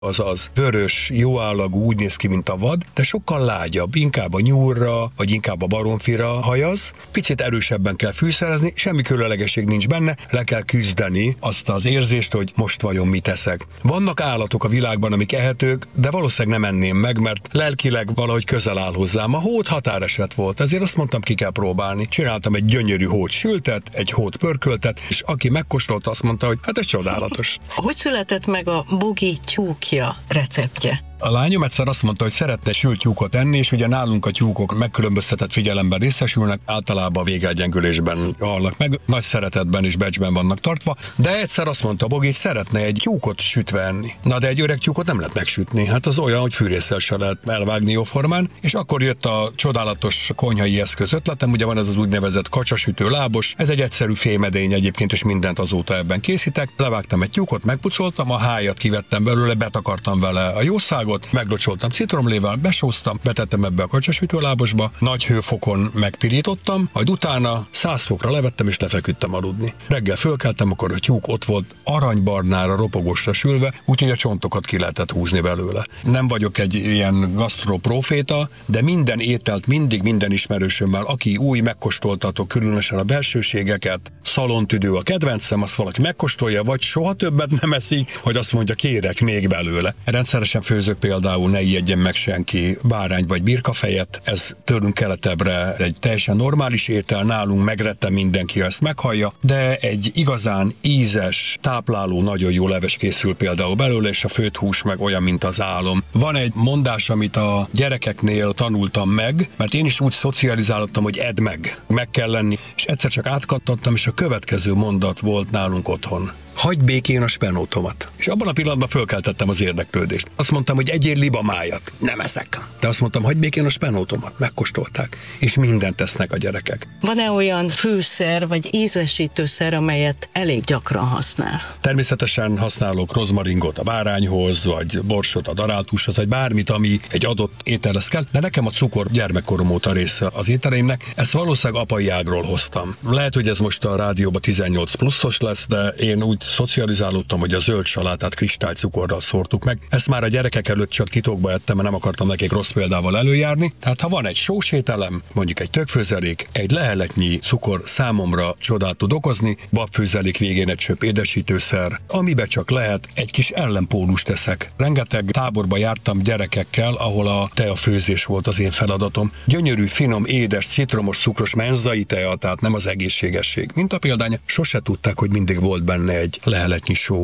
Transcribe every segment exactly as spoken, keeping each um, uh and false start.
azaz vörös, jó állagú, úgy néz ki, mint a vad, de sokkal lágyabb, inkább a nyúlra, vagy inkább a baromfira hajaz. Picit erősebben kell fűszerezni, semmi különlegesség nincs benne, le kell küzdeni azt az érzést, hogy most vajon mit eszek. Vannak állatok a világban, amik ehetők, de valószínűleg nem enném meg, mert lelkileg valahogy közel áll hozzám. A hót határeset volt, ezért azt mondtam, ki kell próbálni. Csináltam egy gyönyörű hót sültet, egy hót pörköltet, és aki megkóstolta, azt mondta, hogy hát ez csodálatos. Hogy született meg a bugi tyúkja receptje? A lányom egyszer azt mondta, hogy szeretne sült tyúkot enni, és ugye nálunk a tyúkok megkülönböztetett figyelemben részesülnek, általában végelgyengülésben halnak meg, nagy szeretetben és becsben vannak tartva, de egyszer azt mondta Bogi, hogy szeretne egy tyúkot sütve enni. Na de egy öreg tyúkot nem lehet megsütni, hát az olyan, hogy fűrésszel se lehet elvágni jóformán, és akkor jött a csodálatos konyhai eszköz ötletem, ugye van ez az úgynevezett kacsasütő lábos, ez egy egyszerű fémedény egyébként, és mindent azóta ebben készítek. Levágtam egy tyúkot, megpucoltam, a hájat kivettem belőle, betakartam vele a jószágot, meglocsoltam citromlével, besóztam, betettem ebbe a kacsasütőlábosba, nagy hőfokon megpirítottam, majd utána száz fokra levettem és lefeküdtem aludni. Reggel fölkeltem, akkor a tyúk ott volt aranybarnára, ropogósra sülve, úgyhogy a csontokat ki lehetett húzni belőle. Nem vagyok egy ilyen gasztroproféta, de minden ételt mindig minden ismerősömmel, aki új, megkóstoltatok, különösen a belsőségeket, szalontüdő a kedvencem, azt valaki megkóstolja, vagy soha többet nem eszik, hogy azt mondja, kérek még belőle. Rendszeresen főzök például, ne ijedjen meg senki bárány vagy birkafejet, ez tőlünk keletebbre egy teljesen normális étel, nálunk megrette mindenki, ha ezt meghallja, de egy igazán ízes, tápláló, nagyon jó leves készül például belőle, és a főtt hús meg olyan, mint az álom. Van egy mondás, amit a gyerekeknél tanultam meg, mert én is úgy szocializálódtam, hogy edd meg, meg kell lenni, és egyszer csak átkattattam, és a következő mondat volt nálunk otthon. Hagyd békén a spenótomat. És abban a pillanatban fölkeltettem az érdeklődést. Azt mondtam, hogy egyél libamájat. Nem eszek. De azt mondtam, hagyd békén a spenótomat. Megkóstolták. És mindent tesznek a gyerekek. Van-e olyan fűszer vagy ízesítőszer, amelyet elég gyakran használ? Természetesen használok rozmaringot a bárányhoz, vagy borsot a daráltushoz, vagy bármit, ami egy adott ételhez kell. De nekem a cukor gyermekkorom óta része az ételeimnek. Ezt valószínűleg apai ágról hoztam. Lehet, hogy ez most a rádióban tizennyolc pluszos lesz, de én úgy szocializálódtam, hogy a zöld salátát kristálycukorral szórtuk meg. Ezt már a gyerekek előtt csak titokba ettem, mert nem akartam nekik rossz példával előjárni. Tehát ha van egy sós ételem, mondjuk egy tökfőzelék, egy leheletnyi cukor számomra csodát tud okozni, babfőzelék végén egy csöpp édesítőszer, amiben csak lehet, egy kis ellenpólust teszek. Rengeteg táborba jártam gyerekekkel, ahol a teafőzés volt az én feladatom. Gyönyörű, finom, édes, citromos, cukros menzai tea, tehát nem az egészségesség. Mint a példánya, sose tudták, hogy mindig volt benne egy leheletnyi só.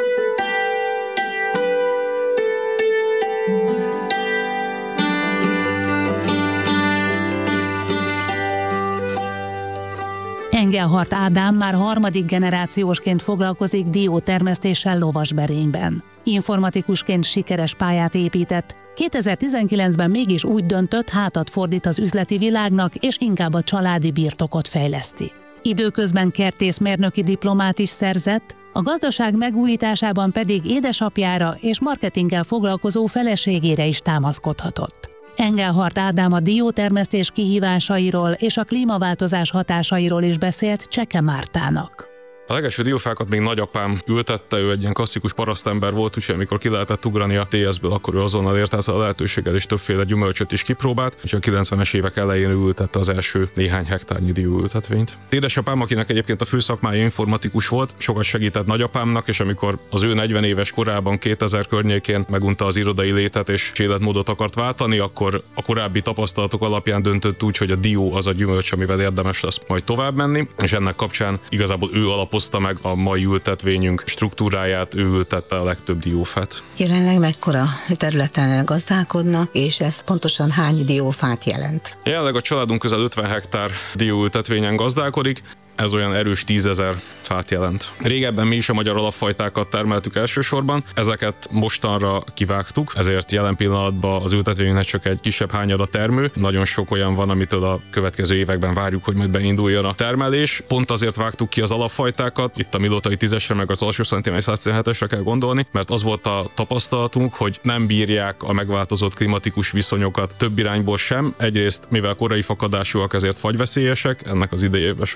Engelhardt Ádám már harmadik generációsként foglalkozik diótermesztéssel Lovasberényben. Informatikusként sikeres pályát épített, kétezer-tizenkilencben mégis úgy döntött, hátat fordít az üzleti világnak, és inkább a családi birtokot fejleszti. Időközben kertészmérnöki diplomát is szerzett, a gazdaság megújításában pedig édesapjára és marketinggel foglalkozó feleségére is támaszkodhatott. Engelhardt Ádám a diótermesztés kihívásairól és a klímaváltozás hatásairól is beszélt Cseke Mártának. A legelső diófákat még nagyapám ültette, ő egy ilyen klasszikus parasztember volt, úgyhogy amikor ki lehetett ugrani a té es-ből, akkor ő azonnal ért ezzel a lehetőséggel, és többféle gyümölcsöt is kipróbált, úgyhogy a kilencvenes évek elején ő ültette az első néhány hektárnyi dióültetvényt. Édesapám, akinek egyébként a főszakmája informatikus volt, sokat segített nagyapámnak, és amikor az ő negyven éves korában, kétezer környékén megunta az irodai létet és életmódot akart váltani, akkor a korábbi tapasztalatok alapján döntött úgy, hogy a dió az a gyümölcs, amivel érdemes lesz majd tovább menni, és ennek kapcsán igazából ő alapozta meg a mai ültetvényünk struktúráját, ő ültette a legtöbb diófát. Jelenleg mekkora területen gazdálkodnak, és ez pontosan hány diófát jelent? Jelenleg a családunk közel ötven hektár dióültetvényen gazdálkodik, ez olyan erős tízezer fát jelent. Régebben mi is a magyar alapfajtákat termeltük elsősorban, ezeket mostanra kivágtuk, ezért jelen pillanatban az ültetvényünknek csak egy kisebb hányada termő. Nagyon sok olyan van, amitől a következő években várjuk, hogy majd beinduljon a termelés. Pont azért vágtuk ki az alapfajtákat, itt a Milotai tízesre meg az alsó szentiméter száz tizenhetesre kell gondolni, mert az volt a tapasztalatunk, hogy nem bírják a megváltozott klimatikus viszonyokat több irányból sem. Egyrészt, mivel korai fakadásúak, ezért fagyveszélyesek, ennek az idejében sajnos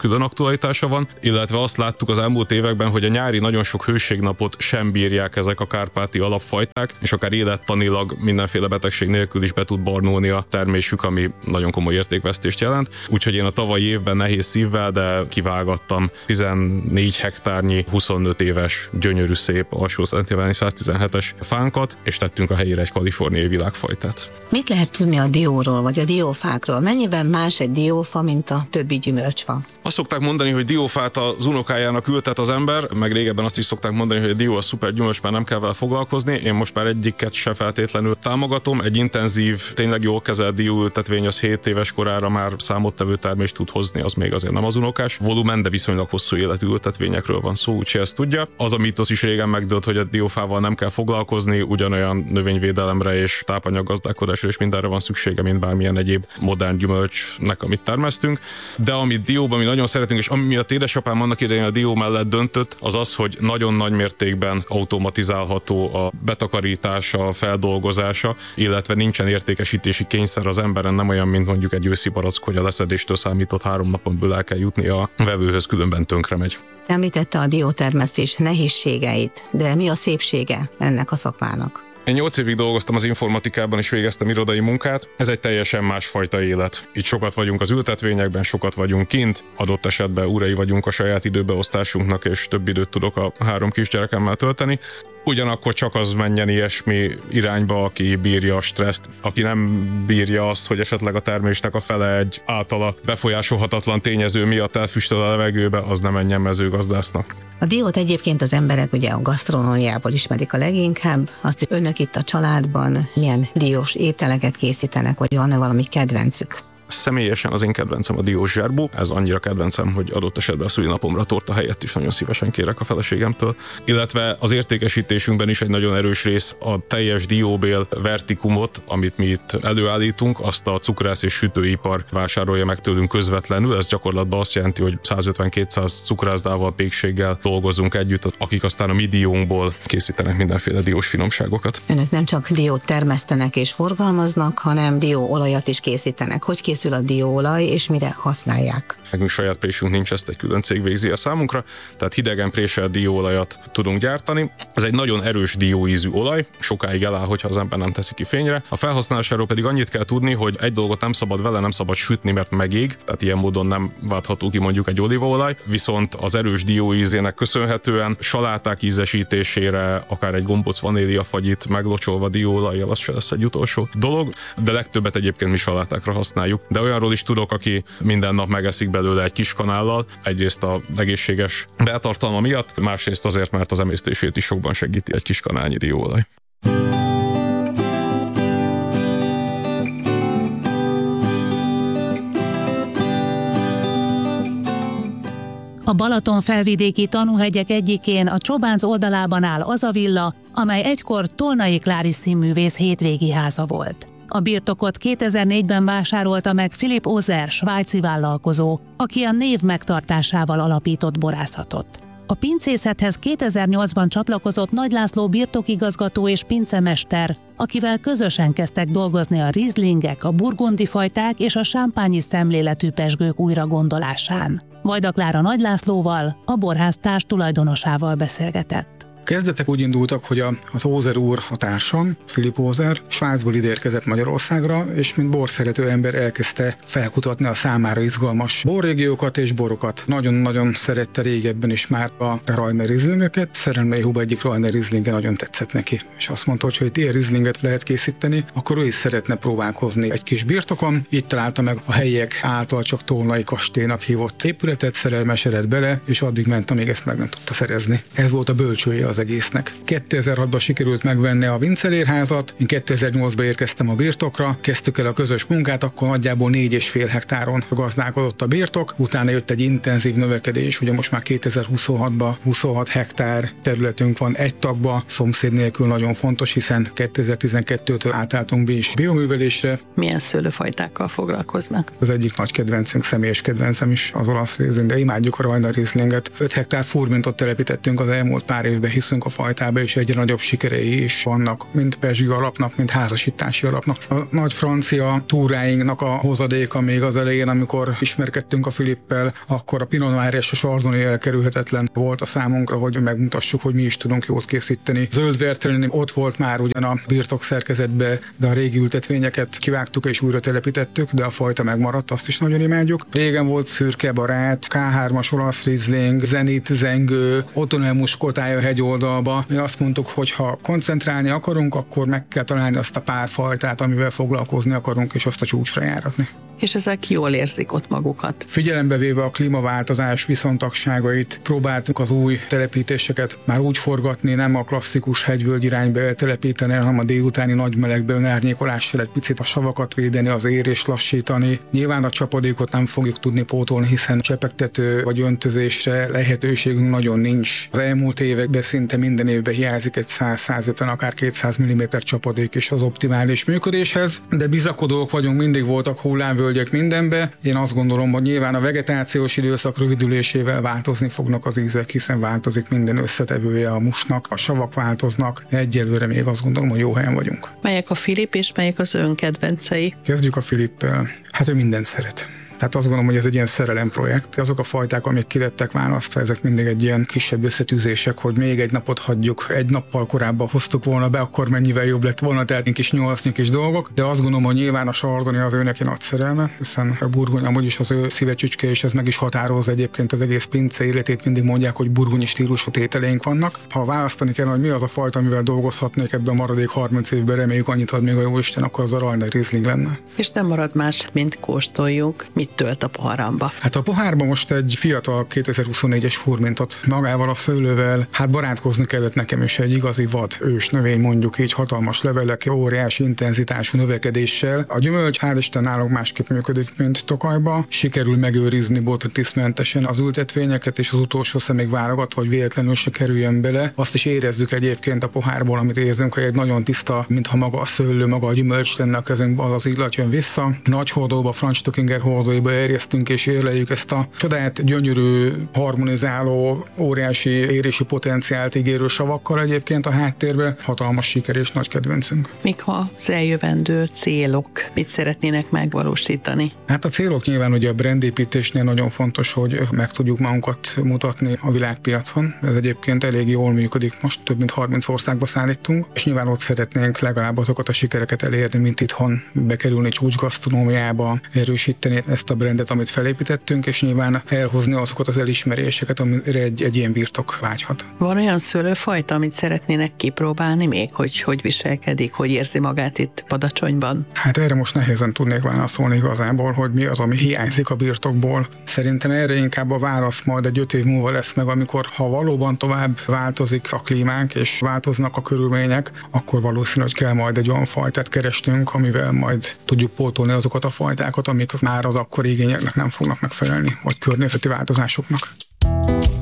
külön aktualitása van, illetve azt láttuk az elmúlt években, hogy a nyári nagyon sok hőségnapot sem bírják ezek a kárpáti alapfajták, és akár élettanilag mindenféle betegség nélkül is be tud barnulni a termésük, ami nagyon komoly értékvesztést jelent. Úgyhogy én a tavalyi évben nehéz szívvel, de kivágattam tizennégy hektárnyi, huszonöt éves, gyönyörű szép alsó szentjeveni száztizenhetes fánkat, és tettünk a helyére egy kaliforniai világfajtát. Mit lehet tudni a dióról, vagy a diófákról? Mennyiben más egy diófa, mint a többi gyümölcsfa? Azt szokták mondani, hogy diófát az unokájának ültet az ember, meg régebben azt is szokták mondani, hogy a dió a szuper gyümölcs, már nem kell vele foglalkozni. Én most már egyiket se feltétlenül támogatom. Egy intenzív, tényleg jól kezelt dióültetvény az hét éves korára már számottevő termést tud hozni, az még azért nem az unokás volumen, de viszonylag hosszú életű ültetvényekről van szó, úgyhogy ezt tudja. Az a mítosz is régen megdőlt, hogy a diófával nem kell foglalkozni, ugyanolyan növényvédelemre és tápanyaggazdálkodásra és mindenre van szüksége, mint bármilyen egyéb modern gyümölcsnek, amit termesztünk. De amit dióban mi nagyon szeretünk, és ami miatt édesapám annak idején a dió mellett döntött, az az, hogy nagyon nagy mértékben automatizálható a betakarítása, a feldolgozása, illetve nincsen értékesítési kényszer az emberen, nem olyan, mint mondjuk egy őszi barack, hogy a leszedéstől számított három napon belül el kell jutni a vevőhöz, különben tönkre megy. Említette a diótermesztés nehézségeit, de mi a szépsége ennek a szakmának? Én nyolc évig dolgoztam az informatikában és végeztem irodai munkát. Ez egy teljesen másfajta élet. Itt sokat vagyunk az ültetvényekben, sokat vagyunk kint, adott esetben urai vagyunk a saját időbeosztásunknak, és több időt tudok a három kisgyerekemmel tölteni. Ugyanakkor csak az menjen ilyesmi irányba, aki bírja a stresszt, aki nem bírja azt, hogy esetleg a termésnek a fele egy általa befolyásolhatatlan tényező miatt elfüstöl a levegőbe, az nem menjen mezőgazdásznak. A diót egyébként az emberek ugye a gasztronómiából ismerik a leginkább, azt, hogy önök itt a családban milyen diós ételeket készítenek, vagy van-e valami kedvencük? Személyesen az én kedvencem a diós zserbó, ez annyira kedvencem, hogy adott esetben a szülinapomra torta helyett is nagyon szívesen kérek a feleségemtől. Illetve az értékesítésünkben is egy nagyon erős rész a teljes dióbél vertikumot, amit mi itt előállítunk, azt a cukrász és sütőipar vásárolja meg tőlünk közvetlenül. Ez gyakorlatban azt jelenti, hogy százötven-kétszáz cukrászdával, pékséggel dolgozunk együtt, akik aztán a mi diónkból készítenek mindenféle diós finomságokat. Önök nem csak diót termesztenek és forgalmaznak, hanem dióolajat is készítenek. Hogy készül a dióolaj, és mire használják? Nekünk saját présünk nincs, ezt egy külön cég végzi a számunkra, tehát hidegen préselt dióolajat tudunk gyártani. Ez egy nagyon erős dióízű olaj, sokáig eláll, hogyha az ember nem teszi ki fényre. A felhasználásáról pedig annyit kell tudni, hogy egy dolgot nem szabad vele, nem szabad sütni, mert megég, tehát ilyen módon nem váltható ki mondjuk egy olívaolaj, viszont az erős dióízének köszönhetően saláták ízesítésére, akár egy gombóc vaníliafagyit meglocsolva dióolajjal, az se lesz egy utolsó dolog, de legtöbbet egyébként mi salátákra használjuk. De olyanról is tudok, aki minden nap megeszik belőle egy kis kanállal, egyrészt a egészséges beltartalma miatt, másrészt azért, mert az emésztését is sokban segíti egy kis kanálnyi dióolaj. A Balaton felvidéki tanúhegyek egyikén a Csobánc oldalában áll az a villa, amely egykor Tolnai Klári színművész hétvégi háza volt. A birtokot kétezer-négyben vásárolta meg Philipp Ozer, svájci vállalkozó, aki a név megtartásával alapított borászatot. A pincészethez kétezer-nyolcban csatlakozott Nagy László birtokigazgató és pincemester, akivel közösen kezdtek dolgozni a rizlingek, a burgundi fajták és a sámpányi szemléletű pezsgők újragondolásán. Vajda Klára Nagy Lászlóval, a borház társtulajdonosával beszélgetett. Kezdetek úgy indultak, hogy a, az Ozer úr, a társam, Philipp Ozer, Svájcból ide érkezett Magyarországra, és mint borszerető ember elkezdte felkutatni a számára izgalmas borrégiókat és borokat. Nagyon-nagyon szerette régebben is már a Rajner Rieslingeket, Szerelmei Huba egyik Rajner Rieslinge nagyon tetszett neki, és azt mondta, hogy ha itt ilyen Rieslinget lehet készíteni, akkor ő is szeretne próbálkozni egy kis birtokon. Itt találta meg a helyiek által csak Tolnai kastélynak hívott épületet, szerelmesedett bele, és addig ment, amíg ezt meg nem tudta szerezni. Ez volt a bölcsője az egésznek. kétezer-hatban sikerült megvenni a Vincelérházat, én kétezer-nyolcban érkeztem a birtokra, kezdtük el a közös munkát, akkor nagyjából négy és fél hektáron gazdálkodott a birtok, utána jött egy intenzív növekedés, ugye most már kétezer-huszonhatban huszonhat hektár területünk van egy tagba, szomszéd nélkül nagyon fontos, hiszen kétezer-tizenkettőtől átálltunk mi is bioművelésre. Milyen szőlőfajtákkal foglalkoznak? Az egyik nagy kedvencünk, személyes kedvencem is az olasz Riesling, de imádjuk a Rajner Rieslinget. öt hektár furmintot telepítettünk az elmúlt pár évben, hiszünk a fajtába, és egyre nagyobb sikerei is vannak, mint pezsgő alapnak, mint házasítási alapnak. A nagy francia túráinknak a hozadéka még az elején, amikor ismerkedtünk a Filippel, akkor a Pinot Noir és a Chardonnay elkerülhetetlen volt a számunkra, hogy megmutassuk, hogy mi is tudunk jót készíteni. Zöld Vertellini ott volt már ugyan a birtok szerkezetbe, de a régi ültetvényeket kivágtuk és újra telepítettük, de a fajta megmaradt, azt is nagyon imádjuk. Régen volt szürke barát, ká hármas olasz Riesling, Zenit, Zengő, Ottonel Muskotája hegyoldalba. Mi azt mondtuk, hogy ha koncentrálni akarunk, akkor meg kell találni azt a pár fajtát, amivel foglalkozni akarunk, és azt a csúcsra járatni. És ezek jól érzik ott magukat. Figyelembe véve a klímaváltozás viszontagságait, próbáltuk az új telepítéseket már úgy forgatni, nem a klasszikus hegyvölgy irányba eltelepíteni, hanem a délutáni nagy melegbe önárnyékolással egy picit a savakat védeni, az érést lassítani. Nyilván a csapadékot nem fogjuk tudni pótolni, hiszen csepegtető vagy öntözésre lehetőségünk nagyon nincs. Az elmúlt években szinte minden évben hiányzik egy száz-százötven, akár kétszáz milliméter csapadék is az optimális működéshez, de bizakodók vagyunk, mindig voltak hullámvölgyek mindenbe. Én azt gondolom, hogy nyilván a vegetációs időszak rövidülésével változni fognak az ízek, hiszen változik minden összetevője a musnak, a savak változnak. Egyelőre még azt gondolom, hogy jó helyen vagyunk. Melyek a Filip és melyek az ön kedvencei? Kezdjük a Filippel. Hát ő mindent szeret. Tehát azt gondolom, hogy ez egy ilyen szerelemprojekt. Azok a fajták, amik ki lettek választva, ezek mindig egy ilyen kisebb összetűzések, hogy még egy napot hagyjuk, egy nappal korábban hoztuk volna be, akkor mennyivel jobb lett volna, tehát kis nyolcnyi kis dolgok. De azt gondolom, hogy nyilván a Chardonnay az ő neki nagy szerelme, hiszen a burgony amúgy is az ő szívecsücske, és ez meg is határozza egyébként az egész pince életét. Mindig mondják, hogy burgonyi stílusú tételeink vannak. Ha választani kell, hogy mi az a fajta, amivel dolgozhatnék ebben a maradék harminc évben, reméljük annyit ad még a jóisten, akkor az a Rajna Riesling lenne. És nem marad más, mint kóstoljuk. Mit tölt a poharamba? Hát a pohárban most egy fiatal kétezer-huszonnégyes furmintot magával a szőlővel, hát barátkozni kellett nekem is, egy igazi vad ős növény, mondjuk így, hatalmas levelek, óriási intenzitású növekedéssel. A gyümölcs hál' Isten nálunk másképp működik, mint Tokajba. Sikerül megőrizni botritisztmentesen az ültetvényeket, és az utolsó szemig válogatva, hogy véletlenül se kerüljön bele. Azt is érezzük egyébként a pohárból, amit érzünk, hogy egy nagyon tiszta, mintha maga a szőlő, maga a gyümölcs lenne a kezünkbe, az az illat jön vissza. Nagy hordóba, Franz Stockinger hordóiba érjeztünk és érleljük ezt a csodát, gyönyörű, harmonizáló, óriási érési potenciált ígérő savakkal egyébként a háttérbe. Hatalmas siker és nagy kedvencünk. Mik az eljövendő célok? Mit szeretnének megvalósítani? Hát a célok nyilván ugye a brandépítésnél nagyon fontos, hogy meg tudjuk magunkat mutatni a világpiacon. Ez egyébként elég jól működik. Most több mint harminc országba szállítunk, és nyilván ott szeretnénk legalább azokat a sikereket elérni, mint itthon, bekerülni csúcsgasztronómiába, erősíteni ezt a brandet, amit felépítettünk, és nyilván elhozni azokat az elismeréseket, amire egy, egy ilyen birtok vágyhat. Van olyan szőlőfajta, amit szeretnének kipróbálni még, hogy hogy viselkedik, hogy érzi magát itt Badacsonyban? Hát erre most nehézen tudnék válaszolni igazából, hogy mi az, ami hiányzik a birtokból. Szerintem erre inkább a válasz majd egy öt év múlva lesz meg, amikor ha valóban tovább változik a klímánk, és változnak a körülmények, akkor valószínű, hogy kell majd egy olyan fajtát keresnünk, amivel majd tudjuk pótolni azokat a fajtákat, amik már az akkori igényeknek nem fognak megfelelni, vagy környezeti változásoknak.